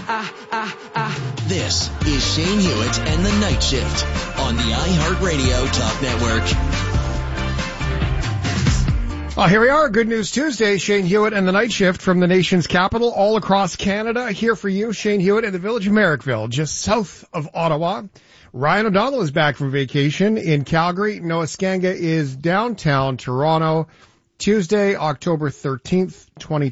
This is Shane Hewitt and the Night Shift on the iHeartRadio Talk Network. Here we are, Good News Tuesday. Shane Hewitt and the Night Shift from the nation's capital, all across Canada. Here for you, Shane Hewitt in the village of Merrickville, just south of Ottawa. Ryan O'Donnell is back from vacation in Calgary. Noah Skanga is downtown Toronto, Tuesday, October 13th,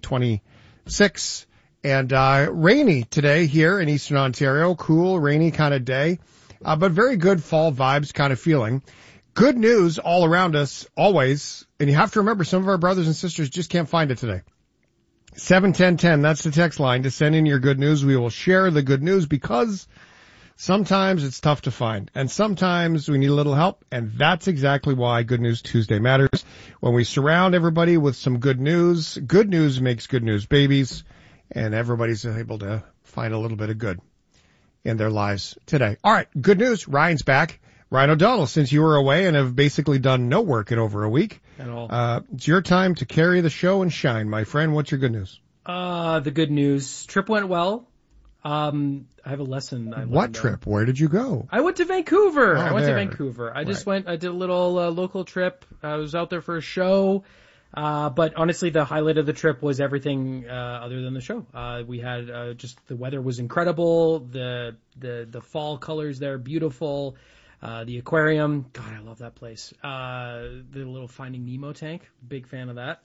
2026. And rainy today here in Eastern Ontario. Cool, rainy kind of day, but very good fall vibes kind of feeling. Good news all around us, always. And you have to remember, some of our brothers and sisters just can't find it today. 71010, that's the text line to send in your good news. We will share the good news because sometimes it's tough to find. And sometimes we need a little help. And that's exactly why Good News Tuesday matters. When we surround everybody with some good news makes good news babies. And everybody's able to find a little bit of good in their lives today. All right, good news. Ryan's back. Ryan O'Donnell, since you were away and have basically done no work in over a week, at all, it's your time to carry the show and shine, my friend. What's your good news? The good news. Trip went well. I have a lesson. What trip? Where did you go? I went to Vancouver. I did a little local trip. I was out there for a show. But honestly, the highlight of the trip was everything other than the show. We had just the weather was incredible. The fall colors there, beautiful. The aquarium, God, I love that place. The little Finding Nemo tank, big fan of that.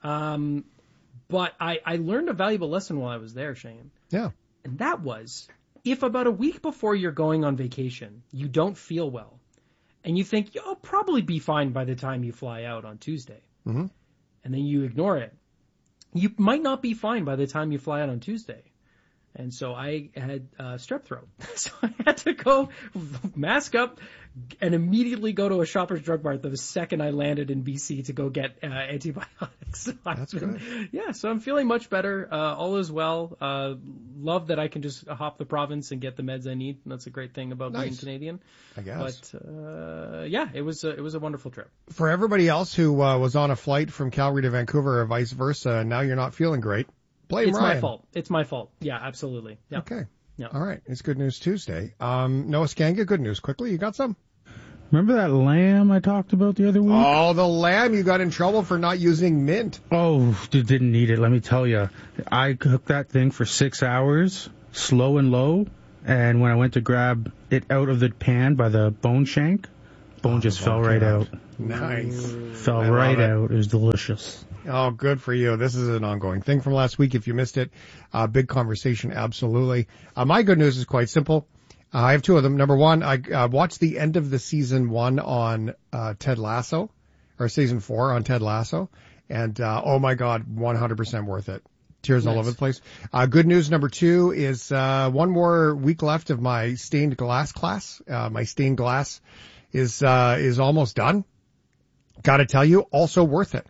But I learned a valuable lesson while I was there, Shane. Yeah. And that was, if about a week before you're going on vacation, you don't feel well, and you think you'll probably be fine by the time you fly out on Tuesday. Mm-hmm. And then you ignore it, you might not be fine by the time you fly out on Tuesday. And so I had strep throat. So I had to go mask up and immediately go to a Shoppers Drug Mart the second I landed in BC to go get antibiotics. So That's good. Yeah, so I'm feeling much better. All is well. Love that I can just hop the province and get the meds I need. And that's a great thing about being Canadian. I guess. But yeah, it was a wonderful trip. For everybody else who was on a flight from Calgary to Vancouver or vice versa, and now you're not feeling great, blame It's Ryan. my fault. It's my fault. Yeah, absolutely. Yeah. Okay. Yeah. All right. It's Good News Tuesday. Noah Skanga, good news. Quickly, you got some? Remember that lamb I talked about the other week? Oh, the lamb. You got in trouble for not using mint. Oh, didn't need it. Let me tell you. I cooked that thing for 6 hours, slow and low. And when I went to grab it out of the pan by the bone shank, bone just fell right out. Nice. Fell right out. It was delicious. Oh, good for you. This is an ongoing thing from last week. If you missed it, big conversation, absolutely. My good news is quite simple. I have two of them. Number one, I watched the end of the season 1 on Ted Lasso, or season 4 on Ted Lasso, and oh my God, 100% worth it. Tears all over the place. Good news number 2 is one more week left of my stained glass class. My stained glass is almost done. Got to tell you, also worth it.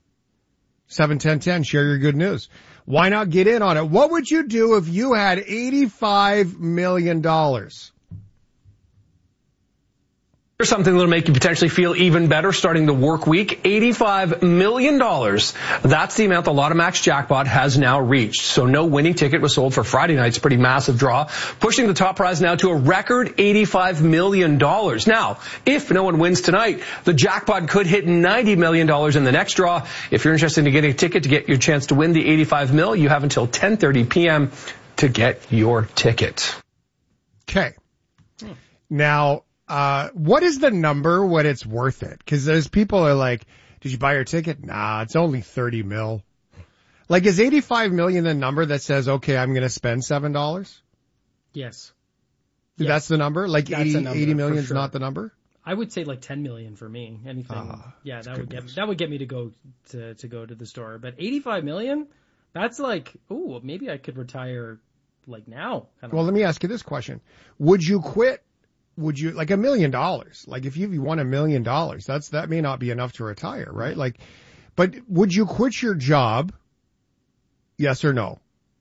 71010, share your good news. Why not get in on it? What would you do if you had $85 million? Here's something that'll make you potentially feel even better starting the work week. $85 million. That's the amount the Lotomax jackpot has now reached. So no winning ticket was sold for Friday night's pretty massive draw, pushing the top prize now to a record $85 million. Now, if no one wins tonight, the jackpot could hit $90 million in the next draw. If you're interested in getting a ticket to get your chance to win the $85 million, you have until 10:30 p.m. to get your ticket. Okay. Now, what is the number when it's worth it? Because there's people are like, did you buy your ticket? Nah, it's only 30 mil. Like, is 85 million the number that says, okay, I'm going to spend $7? Yes. That's the number? Like 80 million is sure. not the number? I would say like 10 million for me. Anything. Yeah, that would get me to go to the store. But 85 million? That's like, ooh, maybe I could retire like now. Well, let me ask you this question. Would you quit? Would you, like $1 million? Like if you won $1 million, that may not be enough to retire, right? Like, but would you quit your job? Yes or no?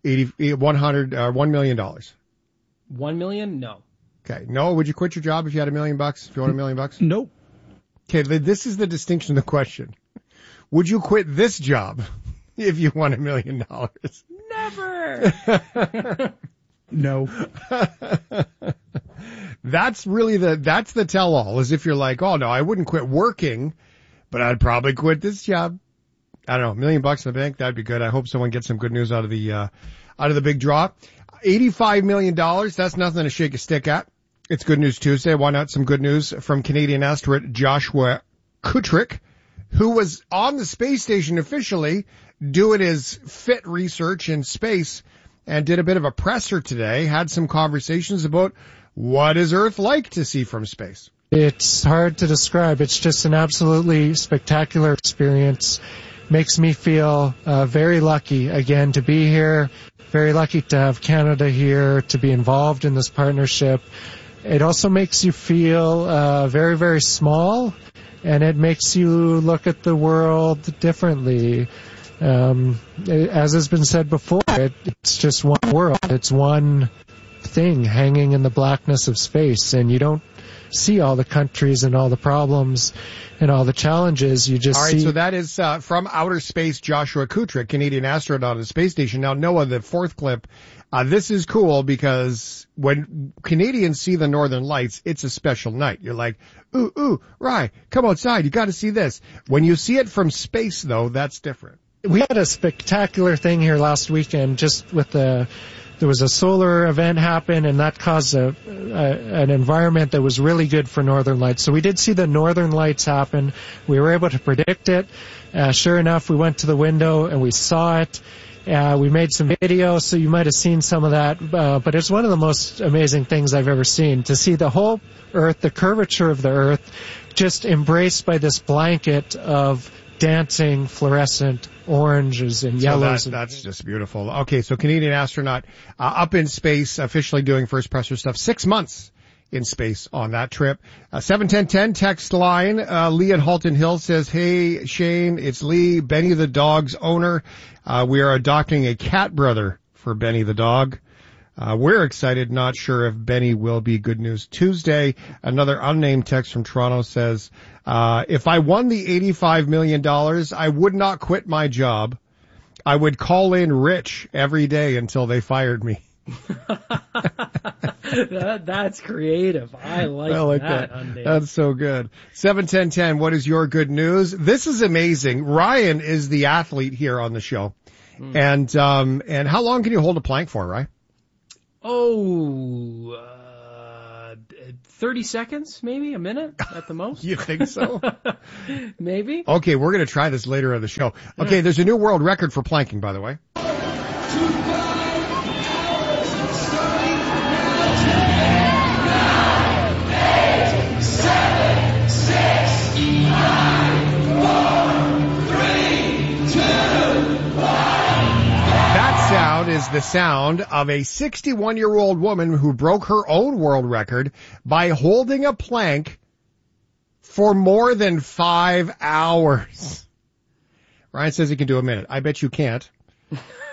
1 million dollars. 1 million? No. Okay. No. Would you quit your job if you had $1 million? If you won $1 million? Nope. Okay. This is the distinction of the question. Would you quit this job if you won $1 million? Never. No. That's really that's the tell-all, is if you're like, oh no, I wouldn't quit working, but I'd probably quit this job. I don't know, $1 million in the bank, that'd be good. I hope someone gets some good news out of the big draw. $85 million, that's nothing to shake a stick at. It's Good News Tuesday. Why not some good news from Canadian astronaut Joshua Kutrick, who was on the space station officially doing his fit research in space, and did a bit of a presser today, had some conversations about what is Earth like to see from space. It's hard to describe. It's just an absolutely spectacular experience. Makes me feel very lucky, again, to be here. Very lucky to have Canada here, to be involved in this partnership. It also makes you feel very, very small, and it makes you look at the world differently. As has been said before, it's just one world. It's one thing hanging in the blackness of space, and you don't see all the countries and all the problems and all the challenges. You just see. So that is from outer space, Joshua Kutrick, Canadian astronaut on the space station. Now, Noah, the fourth clip, this is cool because when Canadians see the Northern Lights, it's a special night. You're like, ooh, Rye, come outside. You got to see this. When you see it from space, though, that's different. We had a spectacular thing here last weekend, just with there was a solar event happen, and that caused an environment that was really good for Northern Lights. So we did see the Northern Lights happen. We were able to predict it. Sure enough, we went to the window and we saw it. We made some video, so you might have seen some of that. But it's one of the most amazing things I've ever seen, to see the whole Earth, the curvature of the Earth, just embraced by this blanket of dancing fluorescent oranges and yellows. So that's just beautiful. Okay, so Canadian astronaut up in space, officially doing first presser stuff. 6 months in space on that trip. 71010 text line. Lee at Halton Hill says, hey, Shane, it's Lee, Benny the dog's owner. We are adopting a cat brother for Benny the dog. We're excited, not sure if Benny will be Good News Tuesday. Another unnamed text from Toronto says, if I won the $85 million, I would not quit my job. I would call in rich every day until they fired me. That's creative. I like that. That's so good. 71010, what is your good news? This is amazing. Ryan is the athlete here on the show. And how long can you hold a plank for, Ryan? 30 seconds, maybe a minute at the most. You think so? Maybe. Okay, we're going to try this later on the show. Okay, there's a new world record for planking, by the way. Is the sound of a 61-year-old woman who broke her own world record by holding a plank for more than 5 hours. Ryan says he can do a minute. I bet you can't.